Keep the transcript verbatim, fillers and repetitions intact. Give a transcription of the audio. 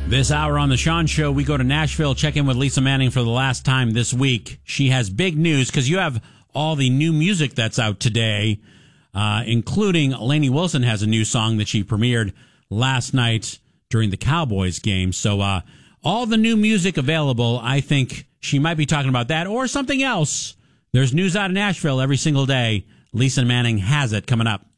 This hour on the Sean Show, we go to Nashville, check in with Lisa Manning for the last time this week. She has big news because you have all the new music that's out today, uh, including Lainey Wilson has a new song that she premiered last night during the Cowboys game. So uh, all the new music available, I think she might be talking about that or something else. There's news out of Nashville every single day. Lisa Manning has it coming up.